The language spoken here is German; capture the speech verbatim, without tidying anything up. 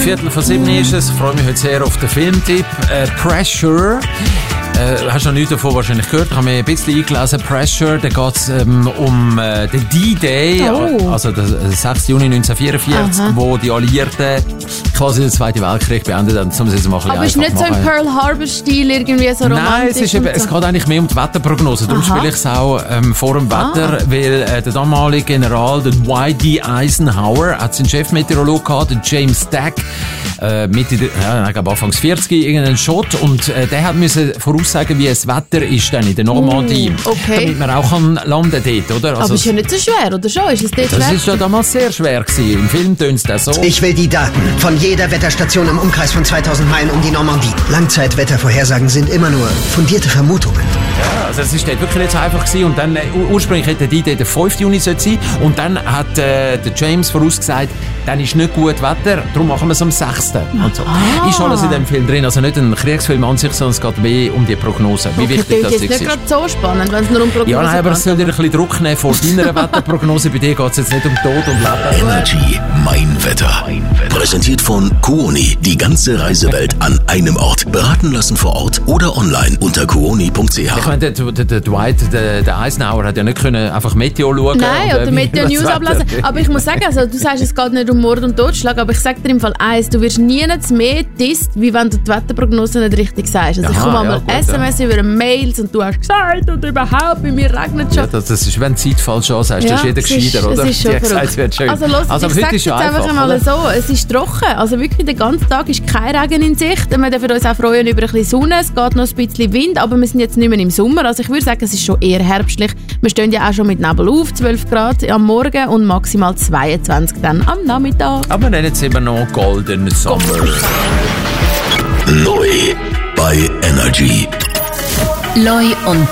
Viertel von sieben ist es. Ich freue mich heute sehr auf den Filmtipp. Äh, Pressure. Äh, hast du noch nichts davon wahrscheinlich gehört? Ich habe mir ein bisschen eingelesen. Pressure, da geht es ähm, um äh, den D-Day, oh. also den sechsten Juni neunzehnhundertvierundvierzig, Aha. wo die Alliierten quasi den Zweiten Weltkrieg beendet haben. Um es mal ein Aber es ist nicht so im Pearl Harbor-Stil irgendwie so romantisch? Nein, es, ist eben, es geht eigentlich mehr um die Wetterprognose. Darum Aha. spiele ich es auch ähm, vor dem Wetter, Ah. weil äh, der damalige General, der Y D Eisenhower, hat seinen Chefmeteorolog gehabt, den James Stack, äh, Mitte, der, ja, ich glaube Anfangs vierzig, irgendeinen Shot, und äh, der hat müssen voraussagen, wie es Wetter ist dann in der Normandie, uh, okay. damit man auch kann landen dort, oder? Also, aber ist ja nicht so schwer, oder schon? Ist es dort das schwer? ist ja damals sehr schwer gewesen. Im Film tönt es das so. Ich will die Daten von jeder Wetterstation im Umkreis von zweitausend Meilen um die Normandie. Langzeitwettervorhersagen sind immer nur fundierte Vermutungen. Ja, also es ist dort wirklich nicht so einfach gewesen. Und dann, äh, ursprünglich hätte die Idee der fünften Juni sein sollen. Und dann hat äh, der James vorausgesagt, dann ist nicht gut Wetter, darum machen wir es am sechsten Und so. Ah. Ist alles in dem Film drin. Also nicht ein Kriegsfilm an sich, sondern es geht mehr um die Prognose. Wie Okay, wichtig das ist. Das ist nicht gerade so spannend, wenn es nur um Prognose Ja, nein, aber geht. es soll dir ein bisschen Druck nehmen vor deiner Wetterprognose. Bei dir geht es jetzt nicht um Tod und Leben. Energy Mein Wetter. Präsentiert von Kuoni. Die ganze Reisewelt an einem Ort. Beraten lassen vor Ort oder online unter kuoni punkt c h. Ich meine, der, der, der Dwight, der, der Eisenhower, hat ja nicht können einfach Meteo schauen. Nein, und, oder äh, Meteo News das ablesen. Wetter. Aber ich muss sagen, also, du sagst, es geht nicht um Mord und Totschlag, aber ich sage dir im Fall eins, du wirst nie mehr disst, wie wenn du die Wetterprognose nicht richtig sagst. Also ich Aha, komme ja, einmal gut, S M S ja. über Mails und du hast gesagt und überhaupt, bei mir regnet es schon. Ja, das, das ist, wenn du Zeit falsch ansagst, das ist jeder es ist- gescheiter, oder? Es ist schon Die hat gesagt, verrückt. es wird schön. Also, los, also ich heute sage ist jetzt ja einfach einfach, mal oder? so, es ist trocken. Also wirklich, den ganzen Tag ist kein Regen in Sicht. Wir dürfen uns auch freuen über ein bisschen Sonne. Es geht noch ein bisschen Wind, aber wir sind jetzt nicht mehr im Sommer. Also ich würde sagen, es ist schon eher herbstlich. Wir stehen ja auch schon mit Nebel auf, zwölf Grad am Morgen und maximal zweiundzwanzig dann am Nachmittag. Aber wir nennen es immer noch Golden Summer. Neu bei Energy. Loi und